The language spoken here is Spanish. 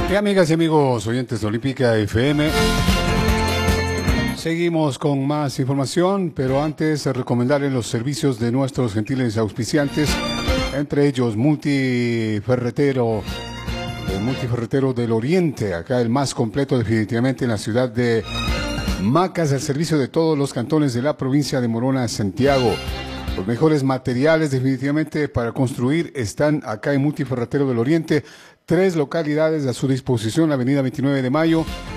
Amigas y amigos, oyentes de Olímpica FM, seguimos con más información, pero antes recomendarles los servicios de nuestros gentiles auspiciantes, entre ellos Multiferretero del Oriente, acá el más completo definitivamente en la ciudad de Macas, el servicio de todos los cantones de la provincia de Morona, Santiago. Los mejores materiales definitivamente para construir están acá en Multiferretero del Oriente. 3 localidades a su disposición: la avenida 29 de Mayo,